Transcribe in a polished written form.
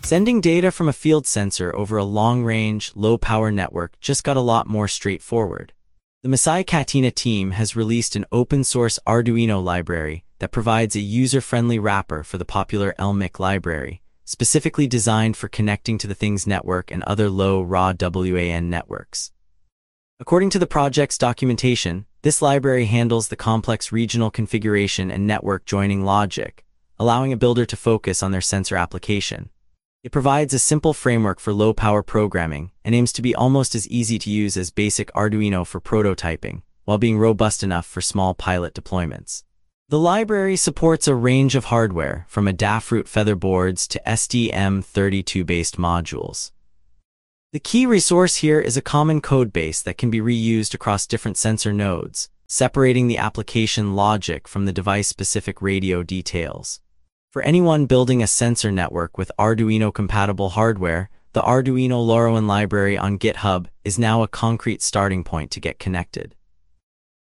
Sending data from a field sensor over a long-range, low-power network just got a lot more straightforward. The Masai Katina team has released an open-source Arduino library that provides a user-friendly wrapper for the popular LMIC library, specifically designed for connecting to the Things network and other low-raw WAN networks. According to the project's documentation, this library handles the complex regional configuration and network joining logic, allowing a builder to focus on their sensor application. It provides a simple framework for low-power programming and aims to be almost as easy to use as basic Arduino for prototyping, while being robust enough for small pilot deployments. The library supports a range of hardware, from Adafruit Feather boards to STM32-based modules. The key resource here is a common code base that can be reused across different sensor nodes, separating the application logic from the device-specific radio details. For anyone building a sensor network with Arduino-compatible hardware, the Arduino LoRaWAN library on GitHub is now a concrete starting point to get connected.